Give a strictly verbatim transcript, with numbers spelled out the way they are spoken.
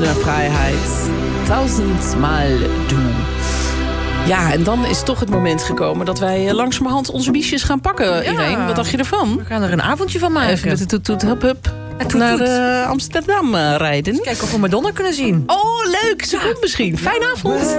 naar vrijheid. Tausendmal du. Ja, en dan is toch het moment gekomen dat wij langzamerhand onze biesjes gaan pakken, Ja. Irene. Wat dacht je ervan? We gaan er een avondje van maken. Even met de toet toet hup hup toet, naar toet. uh, Amsterdam uh, rijden. Kijken of we Madonna kunnen zien. Oh, leuk. Ze komt misschien. Fijne avond.